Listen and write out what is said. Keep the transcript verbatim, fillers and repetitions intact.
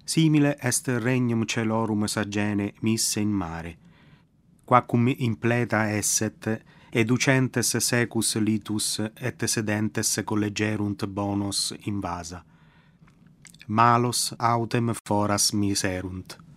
simile est regnum celorum sagene misse in mare, quacum impleta esset, educentes secus litus et sedentes collegerunt bonos invasa. Malos autem foras miserunt.